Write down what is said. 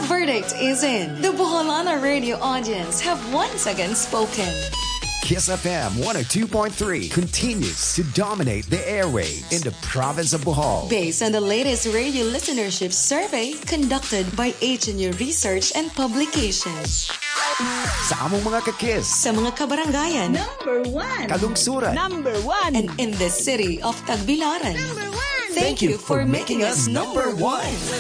verdict is in. The Boholana radio audience have once again spoken. Kiss FM 102.3 continues to dominate the airwaves in the province of Bohol. Based on the latest radio listenership survey conducted by HNU Research and Publications. Sa among mga kakiss. Sa mga kabarangayan. Number 1. Kalungsuran. Number 1. And in the city of Tagbilaran. Number 1. Thank you for making us number 1.